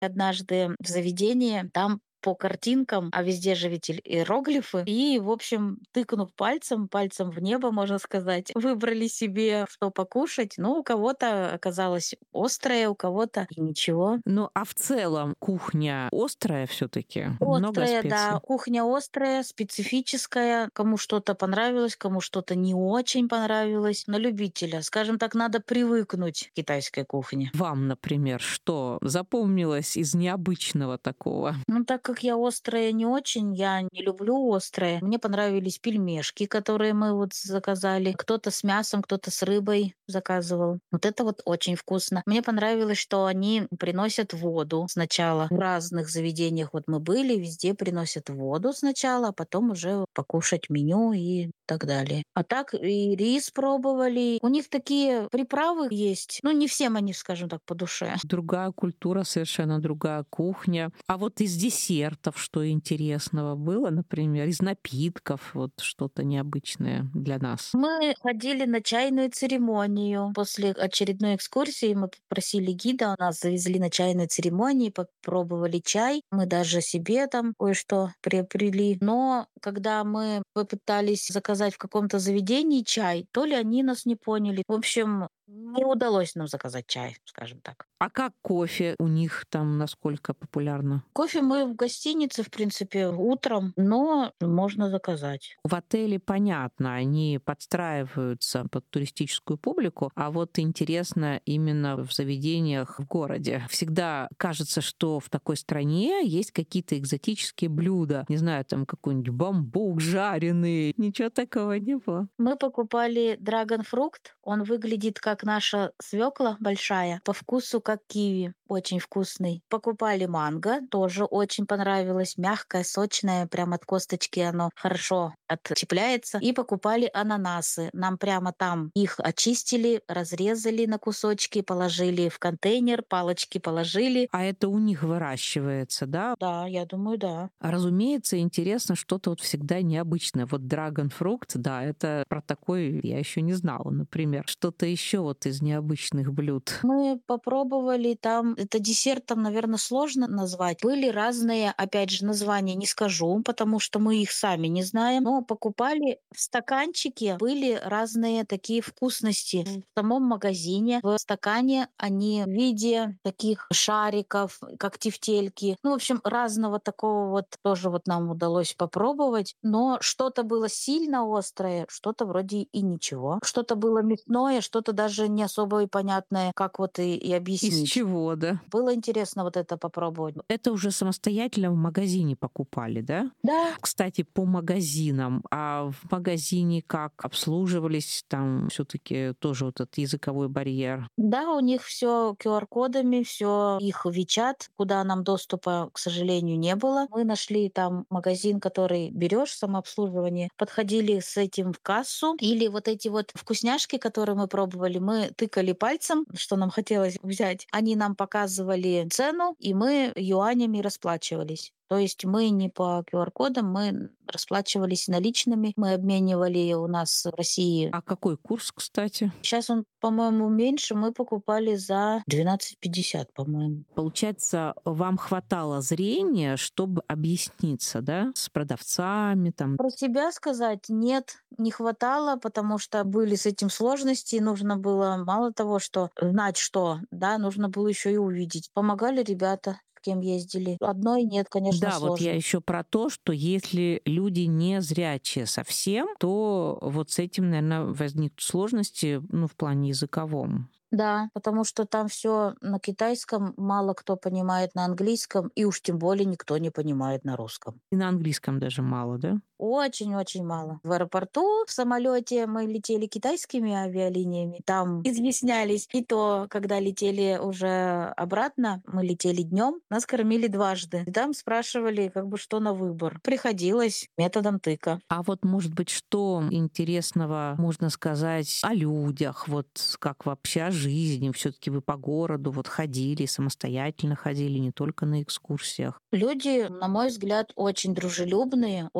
однажды в заведение, там по картинкам, а везде же ведь иероглифы. И, в общем, тыкнув пальцем в небо, можно сказать, выбрали себе, что покушать. Ну, у кого-то оказалось острое, у кого-то и ничего. Ну, а в целом кухня острая все таки много Острая, да, специй? кухня острая, специфическая. Кому что-то понравилось, кому что-то не очень понравилось. На любителя. Скажем так, надо привыкнуть к китайской кухне. Вам, например, что запомнилось из необычного такого? Ну, так как я острое не очень, я не люблю острое. Мне понравились пельмешки, которые мы вот заказали. Кто-то с мясом, кто-то с рыбой заказывал. Вот это вот очень вкусно. Мне понравилось, что они приносят воду сначала. В разных заведениях вот мы были, везде приносят воду сначала, а потом уже покушать меню и так далее. А так и рис пробовали. У них такие приправы есть. Ну, не всем они, скажем так, по душе. Другая культура, совершенно другая кухня. А вот из десертов что интересного было, например? Из напитков вот что-то необычное для нас? Мы ходили на чайную церемонию. После очередной экскурсии мы попросили гида, нас завезли на чайную церемонию, попробовали чай. Мы даже себе там кое-что приобрели. Но когда мы попытались заказать в каком-то заведении чай, то ли они нас не поняли. В общем, не удалось нам заказать чай, скажем так. А как кофе у них там насколько популярно? Кофе мы в гостинице, в принципе, утром, но можно заказать. В отеле понятно, они подстраиваются под туристическую публику, а вот интересно именно в заведениях в городе. Всегда кажется, что в такой стране есть какие-то экзотические блюда. Не знаю, там какой-нибудь бамбук жареный. Ничего такого не было. Мы покупали драгонфрукт. Он выглядит как наша свекла большая, по вкусу как киви. Очень вкусный. Покупали манго, тоже очень понравилось. Мягкое, сочное, прям от косточки оно хорошо отщепляется. И покупали ананасы. Нам прямо там их очистили, разрезали на кусочки, положили в контейнер, палочки положили. А это у них выращивается, да? Да, я думаю, да. Разумеется, интересно что-то вот всегда необычное. Вот драгонфрукт, да, это про такой я еще не знала, например. Что-то еще вот из необычных блюд. Мы попробовали там, это десертом, наверное, сложно назвать. Были разные, опять же, названия не скажу, потому что мы их сами не знаем, но покупали в стаканчике, были разные такие вкусности. В самом магазине, в стакане они в виде таких шариков, как тефтельки. Ну, в общем, разного такого вот тоже вот нам удалось попробовать. Но что-то было сильно острое, что-то вроде и ничего. Что-то было мясное, что-то даже не особо и понятное, как вот и Из объяснить. чего, да? Было интересно вот это попробовать. Это уже самостоятельно в магазине покупали, да? Да, Кстати, по магазинам. А в магазине как обслуживались? Там все таки тоже вот этот языковой барьер. да, у них все QR-кодами, все их Вичат, куда нам доступа, к сожалению, не было. Мы нашли там магазин, который берешь самообслуживание, подходили с этим в кассу, или вот эти вот вкусняшки, которые мы пробовали, мы тыкали пальцем, что нам хотелось взять. Они нам показывали цену, и мы юанями расплачивались. То есть мы не по QR-кодам, мы расплачивались наличными, мы обменивали у нас в России. А какой курс, кстати? Сейчас он, по-моему, меньше. Мы покупали за 12,50, по-моему. Получается, вам хватало зрения, чтобы объясниться, да, с продавцами там? Про себя сказать нет, не хватало, потому что были с этим сложности. Нужно было мало того, что знать что, да, нужно было еще и увидеть. Помогали ребята, с кем ездили. Одной нет, конечно, Да, вот я сложно. еще про то, что если люди не зрячие совсем, то вот с этим, наверное, возникнут сложности, ну, в плане языковом. Да, потому что там все на китайском, мало кто понимает на английском, и уж тем более никто не понимает на русском. И на английском даже мало, да? Очень-очень мало. В аэропорту, в самолете мы летели китайскими авиалиниями, там изъяснялись. И то, когда летели уже обратно, мы летели днем, нас кормили дважды. И там спрашивали, как бы что на выбор. Приходилось методом тыка. А вот, может быть, что интересного можно сказать о людях, вот как вообще о жизни? Все таки вы по городу вот ходили, самостоятельно ходили, не только на экскурсиях. Люди, на мой взгляд, очень дружелюбные, очень отзывчивые.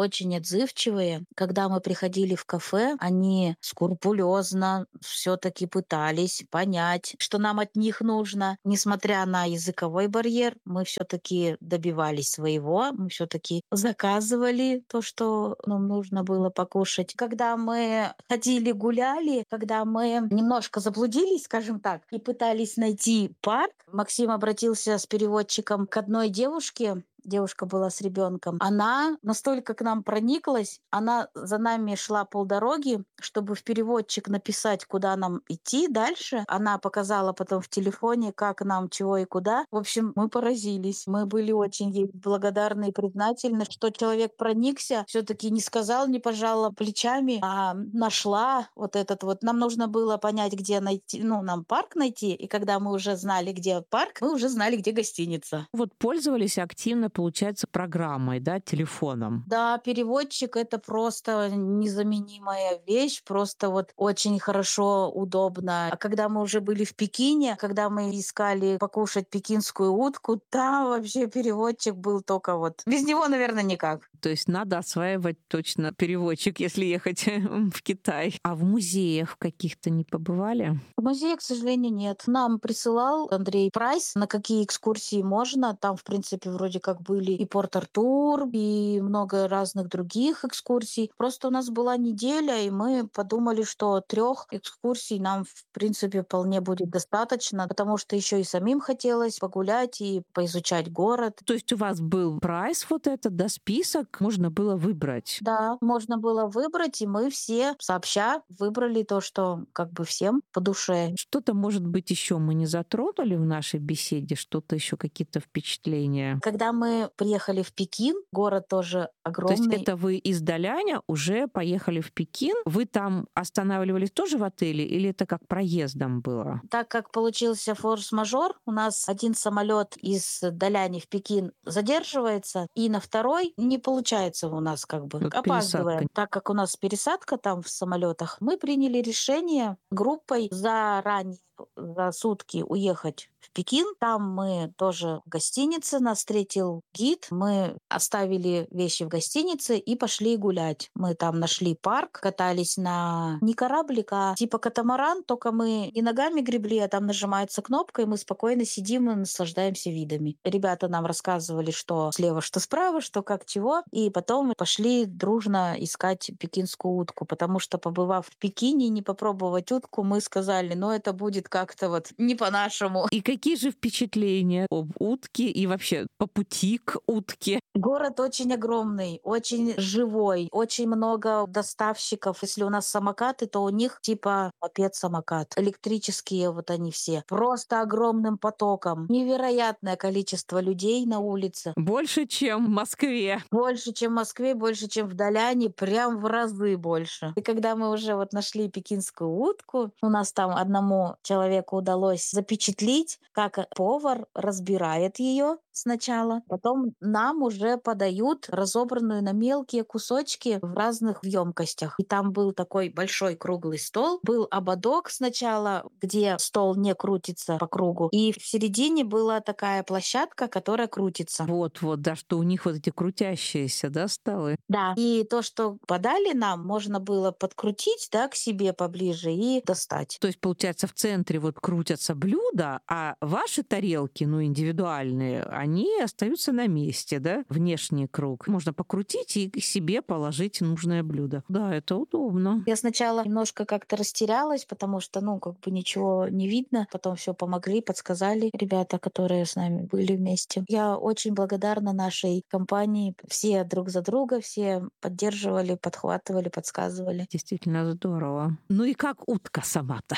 отзывчивые. Когда мы приходили в кафе, они скрупулезно все-таки пытались понять, что нам от них нужно. Несмотря на языковой барьер, мы все-таки добивались своего, мы все-таки заказывали то, что нам нужно было покушать. Когда мы ходили, гуляли, когда мы немножко заблудились, скажем так, и пытались найти парк, Максим обратился с переводчиком к одной девушке. Девушка была с ребенком. Она настолько к нам прониклась, она за нами шла полдороги, чтобы в переводчик написать, куда нам идти дальше. Она показала потом в телефоне, как нам, чего и куда. В общем, мы поразились. Мы были очень ей благодарны и признательны, что человек проникся, все-таки не сказал, не пожала плечами, а нашла вот этот вот. Нам нужно было понять, где найти, ну, нам парк найти. И когда мы уже знали, где парк, мы уже знали, где гостиница. Вот пользовались активно, получается, программой, да, телефоном. Да, переводчик — это просто незаменимая вещь, просто вот очень хорошо, удобно. А когда мы уже были в Пекине, когда мы искали покушать пекинскую утку, там вообще переводчик был только вот. Без него, наверное, никак. То есть надо осваивать точно переводчик, если ехать в Китай. А в музеях каких-то не побывали? В музее, к сожалению, нет. Нам присылал Андрей прайс, на какие экскурсии можно. Там, в принципе, вроде как были и Порт-Артур, и много разных других экскурсий. Просто у нас была неделя, и мы подумали, что 3 экскурсий нам, в принципе, вполне будет достаточно, потому что еще и самим хотелось погулять и поизучать город. То есть у вас был прайс вот этот, да, список, можно было выбрать? Да, можно было выбрать, и мы все сообща выбрали то, что как бы всем по душе. Что-то, может быть, еще мы не затронули в нашей беседе, что-то еще, какие-то впечатления? Когда мы приехали в Пекин, город тоже То есть огромный. это вы из Даляня уже поехали в Пекин? Вы там останавливались тоже в отеле или это как проездом было? Так как получился форс-мажор, у нас один самолет из Даляни в Пекин задерживается, и на второй не получается у нас как бы Вот пересадка. опаздываем. Так как у нас пересадка там в самолетах, мы приняли решение группой заранее за сутки уехать в Пекин. Там мы тоже в гостинице, нас встретил гид. Мы оставили вещи в гостинице и пошли гулять. Мы там нашли парк, катались на не кораблик, а типа катамаран, только мы не ногами гребли, а там нажимается кнопка, и мы спокойно сидим и наслаждаемся видами. Ребята нам рассказывали, что слева, что справа, что как чего, и потом мы пошли дружно искать пекинскую утку, потому что, побывав в Пекине, не попробовать утку, мы сказали, ну это будет как-то вот не по-нашему. И какие же впечатления об утке и вообще по пути к утке? Город очень огромный, очень живой, очень много доставщиков. Если у нас самокаты, то у них типа мопед-самокат. Электрические вот они все. Просто огромным потоком. Невероятное количество людей на улице. Больше, чем в Москве. Больше, чем в Москве, больше, чем в Даляне, прям в разы больше. И когда мы уже вот нашли пекинскую утку, у нас там одному человеку удалось запечатлить, как повар разбирает ее сначала, потом нам уже подают разобранную на мелкие кусочки в разных емкостях. И там был такой большой круглый стол, был ободок сначала, где стол не крутится по кругу, и в середине была такая площадка, которая крутится. Вот, да, что у них вот эти крутящиеся, да, столы. Да, и то, что подали нам, можно было подкрутить, да, к себе поближе и достать. То есть, получается, в центре вот крутятся блюда, а ваши тарелки, ну, индивидуальные, они остаются на месте, да, внешний круг. Можно покрутить и к себе положить нужное блюдо. Да, это удобно. Я сначала немножко как-то растерялась, потому что, ну, как бы ничего не видно. Потом все помогли, подсказали ребята, которые с нами были вместе. Я очень благодарна нашей компании. Все друг за друга, все поддерживали, подхватывали, подсказывали. Действительно здорово. Ну и как утка сама-то?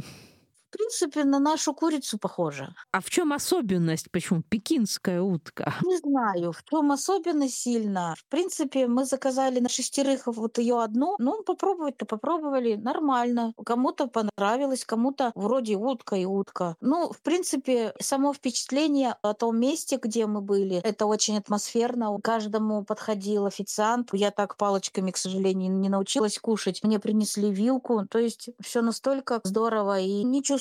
В принципе, на нашу курицу похожа. А в чем особенность? Почему пекинская утка? Не знаю, в чем особенно сильно. В принципе, мы заказали на 6 вот ее одну. Ну, попробовать-то попробовали. Нормально. Кому-то понравилось, кому-то вроде утка и утка. Ну, в принципе, само впечатление о том месте, где мы были, это очень атмосферно. Каждому подходил официант. Я так палочками, к сожалению, не научилась кушать. Мне принесли вилку. То есть все настолько здорово. И не чувствовала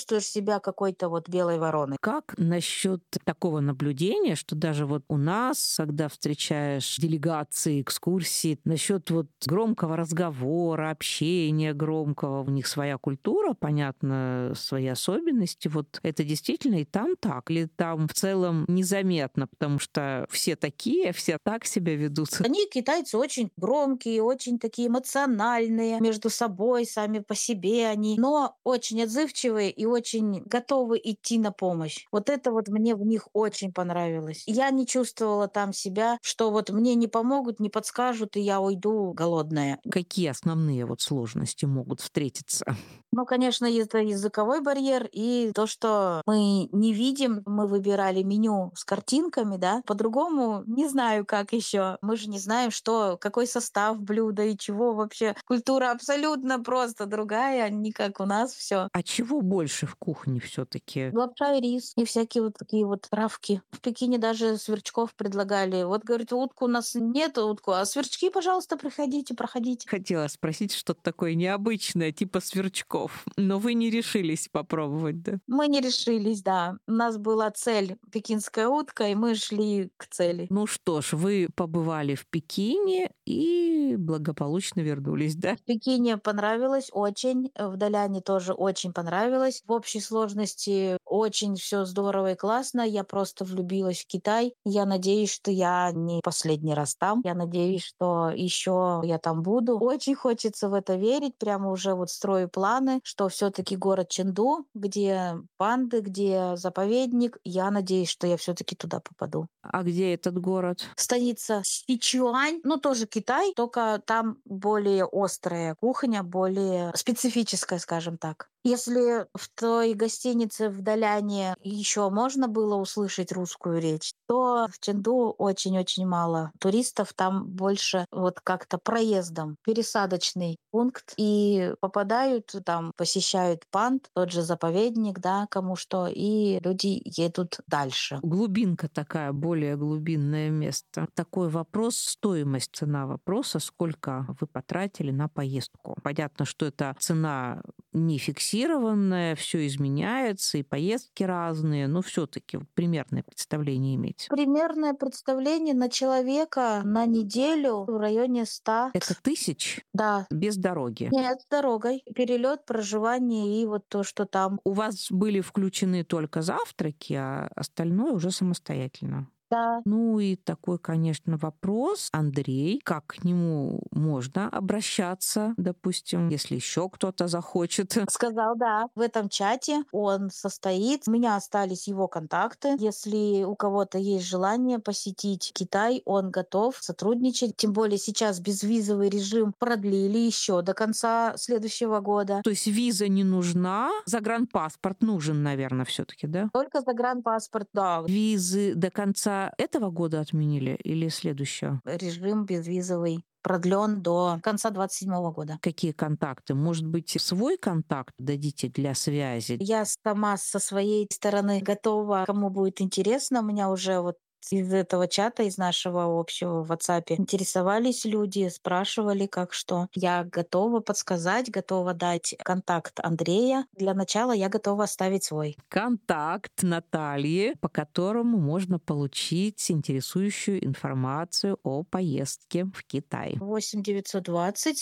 чувствуешь себя какой-то вот белой вороной. Как насчет такого наблюдения, что даже вот у нас, когда встречаешь делегации, экскурсии, насчет вот громкого разговора, общения громкого, у них своя культура, понятно, свои особенности. Вот это действительно и там так? Или там в целом незаметно, потому что все такие, все так себя ведут? Они, китайцы, очень громкие, очень такие эмоциональные между собой, сами по себе они, но очень отзывчивые и очень готовы идти на помощь. Вот это вот мне в них очень понравилось. Я не чувствовала там себя, что вот мне не помогут, не подскажут, и я уйду голодная. Какие основные вот сложности могут встретиться? Ну, конечно, это языковой барьер и то, что мы не видим. Мы выбирали меню с картинками, да. По-другому не знаю, как еще. Мы же не знаем, что, какой состав блюда и чего вообще. Культура абсолютно просто другая, не как у нас все. А чего больше в кухне все-таки? Лапша и рис, и всякие вот такие вот травки. В Пекине даже сверчков предлагали. Вот, говорит, утку у нас нет, утку, а сверчки, пожалуйста, приходите, проходите. Хотела спросить что-то такое необычное, типа сверчков, но вы не решились попробовать, да? Мы не решились, да. У нас была цель пекинская утка, и мы шли к цели. Ну что ж, вы побывали в Пекине и благополучно вернулись, да? В Пекине понравилось очень, в Даляне тоже очень понравилось. В общей сложности очень все здорово и классно. Я просто влюбилась в Китай. Я надеюсь, что я не последний раз там. Я надеюсь, что еще я там буду. Очень хочется в это верить. Прямо уже вот строю планы, что все-таки город Чэнду, где панды, где заповедник. Я надеюсь, что я все-таки туда попаду. А где этот город? Станица Сичуань, ну тоже Китай, только там более острая кухня, более специфическая, скажем так. Если в той гостинице в Даляне еще можно было услышать русскую речь, то в Чэнду очень-очень мало туристов, там больше вот как-то проездом, пересадочный пункт, и попадают там, посещают панд, тот же заповедник, да, кому что, и люди едут дальше. Глубинка такая, более глубинное место. Такой вопрос, стоимость, цена вопроса, сколько вы потратили на поездку. Понятно, что эта цена не фиксированная, все изменяется, и поездки разные, но все-таки примерное представление иметь. Примерное представление на человека на неделю в районе 100. Это 1000 Да. без дороги. Нет, с дорогой. Перелет, проживание и вот то, что там. У вас были включены только завтраки, а остальное уже самостоятельно. Да. Ну и такой, конечно, вопрос. Андрей, как к нему можно обращаться, допустим, если еще кто-то захочет? Сказал, да. В этом чате он состоит. У меня остались его контакты. Если у кого-то есть желание посетить Китай, он готов сотрудничать. Тем более сейчас безвизовый режим продлили еще до конца следующего года. То есть виза не нужна, загранпаспорт нужен, наверное, все-таки, да? Только загранпаспорт, да. Визы до конца этого года отменили или следующего? Режим безвизовый продлен до конца 27 года. Какие контакты? Может быть, свой контакт дадите для связи? Я сама со своей стороны готова, кому будет интересно. У меня уже вот из этого чата, из нашего общего в WhatsApp интересовались люди, спрашивали, как что. Я готова подсказать, готова дать контакт Андрея. Для начала я готова оставить свой. Контакт Натальи, по которому можно получить интересующую информацию о поездке в Китай. 8 920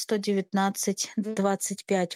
119 25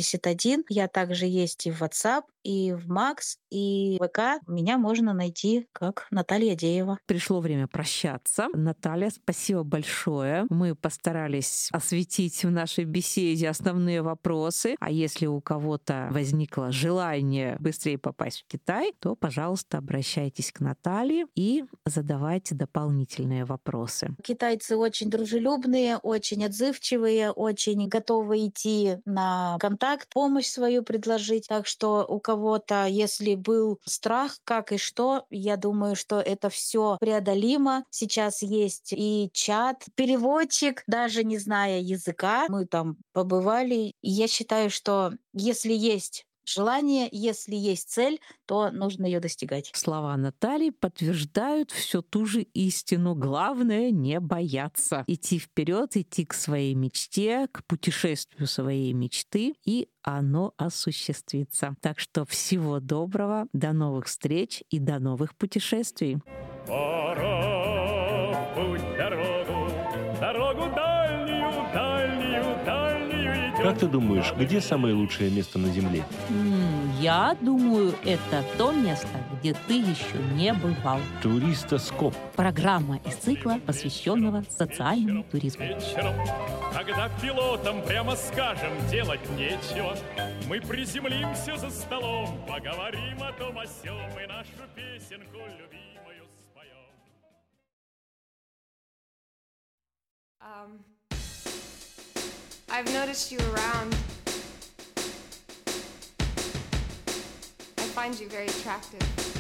81. Я также есть и в WhatsApp, и в Макс, и в ВК. Меня можно найти как Наталья Деева. Пришло время прощаться. Наталья, спасибо большое. Мы постарались осветить в нашей беседе основные вопросы. А если у кого-то возникло желание быстрее попасть в Китай, то, пожалуйста, обращайтесь к Наталье и задавайте дополнительные вопросы. Китайцы очень дружелюбные, очень отзывчивые, очень готовы идти на контакт, помощь свою предложить. Так что у кого-то, если был страх, как и что, я думаю, что это все преодолимо. Сейчас есть и чат, переводчик, даже не зная языка. Мы там побывали. И я считаю, что если есть Желание, если есть цель, то нужно ее достигать. Слова Натальи подтверждают всю ту же истину. Главное — не бояться. Идти вперед, идти к своей мечте, к путешествию своей мечты, и оно осуществится. Так что всего доброго, до новых встреч и до новых путешествий. Пора в путь дорогу дальнюю, дальнюю, дальнюю идем. Как ты думаешь, где самое лучшее место на Земле? Я думаю, это то место, где ты еще не бывал. Туристоскоп. Программа из цикла, посвященного социальному туризму. Вечером, когда пилотам прямо скажем, делать нечего, мы приземлимся за столом, поговорим о том о сём и нашу песенку любимую споем. I've noticed you around. I find you very attractive.